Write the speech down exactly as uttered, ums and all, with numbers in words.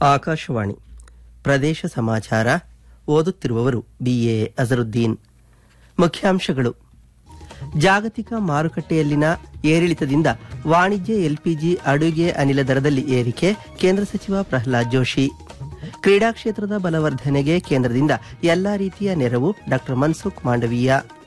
ಆಕಾಶವಾಣಿ ಪ್ರದೇಶ ಸಮಾಚಾರ ಓದುತ್ತಿರುವವರು ಬಿಎ ಅಜರುದ್ದೀನ್. ಮುಖ್ಯಾಂಶಗಳು: ಜಾಗತಿಕ ಮಾರುಕಟ್ಟೆಯಲ್ಲಿನ ಏರಿಳಿತದಿಂದ ವಾಣಿಜ್ಯ ಎಲ್ಪಿಜಿ ಅಡುಗೆ ಅನಿಲ ದರದಲ್ಲಿ ಏರಿಕೆ, ಕೇಂದ್ರ ಸಚಿವ ಪ್ರಹ್ಲಾದ್ ಜೋಶಿ. ಕ್ರೀಡಾ ಕ್ಷೇತ್ರದ ಬಲವರ್ಧನೆಗೆ ಕೇಂದ್ರದಿಂದ ಎಲ್ಲಾ ರೀತಿಯ ನೆರವು, ಡಾ ಮನ್ಸುಖ್ ಮಾಂಡವೀಯ.